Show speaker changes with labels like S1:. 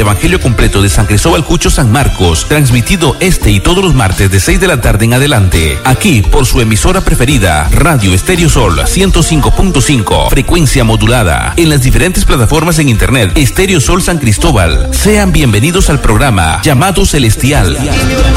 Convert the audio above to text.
S1: Evangelio completo de San Cristóbal Cucho San Marcos, transmitido este y todos los martes de 6 de la tarde en adelante, aquí por su emisora preferida, Radio Estéreo Sol 105.5, frecuencia modulada, en las diferentes plataformas en internet, Estéreo Sol San Cristóbal. Sean bienvenidos al programa Llamado Celestial.